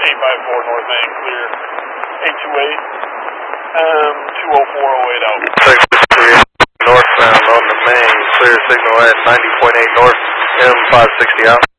854 north main, clear. 828, 20408 out. 663 northbound on the main, clear signal at 90.8 north, M560 out.